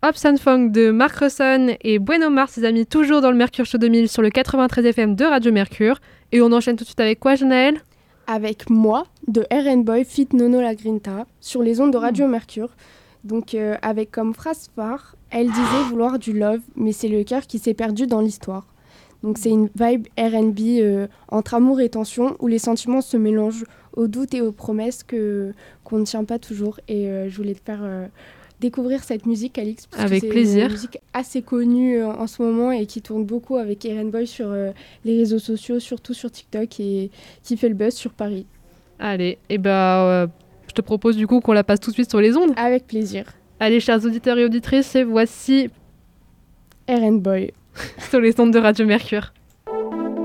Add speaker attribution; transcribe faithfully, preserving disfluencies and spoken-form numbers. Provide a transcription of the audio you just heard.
Speaker 1: Hops and Funk de Mark Ronson et Bueno Mars, ses amis, toujours dans le Mercure Show deux mille sur le quatre-vingt-treize F M de Radio Mercure. Et on enchaîne tout de suite avec quoi, Janaël ?
Speaker 2: Avec Moi de R and Boy feat. Nono Lagrinta sur les ondes de Radio Mercure. Donc euh, avec comme phrase phare, elle disait vouloir du love, mais c'est le cœur qui s'est perdu dans l'histoire. Donc c'est une vibe R and B euh, entre amour et tension où les sentiments se mélangent aux doutes et aux promesses que, qu'on ne tient pas toujours. Et euh, je voulais te faire euh, découvrir cette musique, Alix, parce
Speaker 1: avec
Speaker 2: que c'est
Speaker 1: plaisir.
Speaker 2: une musique assez connue euh, en ce moment et qui tourne beaucoup avec R and Boy sur euh, les réseaux sociaux, surtout sur TikTok, et qui fait le buzz sur Paris.
Speaker 1: Allez, et bah, euh, je te propose du coup qu'on la passe tout de suite sur les ondes.
Speaker 2: Avec plaisir.
Speaker 1: Allez, chers auditeurs et auditrices, et voici
Speaker 2: R and Boy
Speaker 1: sur les ondes de Radio Mercure.